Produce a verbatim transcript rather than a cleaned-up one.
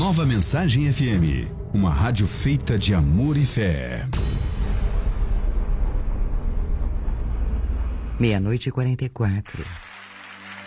Nova Mensagem F M, uma rádio feita de amor e fé. Meia-noite e quarenta e quatro.